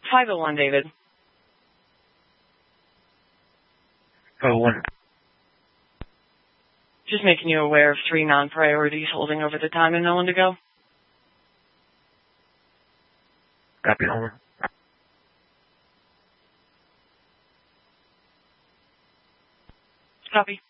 501, David. 501. Just making you aware of 3 non-priorities holding over the time and no one to go. Copy, Homer. Copy.